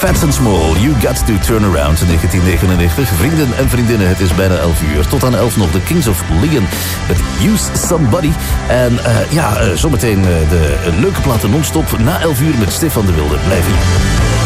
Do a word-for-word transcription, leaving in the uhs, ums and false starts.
Fats and Small, You Got To Turn Around, negentien negenennegentig. Vrienden en vriendinnen, het is bijna elf uur. Tot aan elf nog de Kings of Leon met Use Somebody. En uh, ja, uh, zometeen uh, de uh, leuke platen non-stop na elf uur met Stefan de Wilde. Blijf hier.